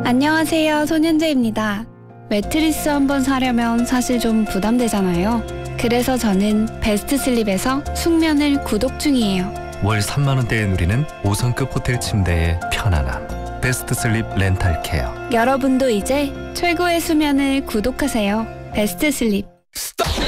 안녕하세요, 손현재입니다. 매트리스 한번 사려면 사실 좀 부담되잖아요. 그래서 저는 베스트슬립에서 숙면을 구독 중이에요. 월 3만 원대에 누리는 5성급 호텔 침대의 편안함. 베스트슬립 렌탈케어. 여러분도 이제 최고의 수면을 구독하세요. 베스트슬립. 스톱!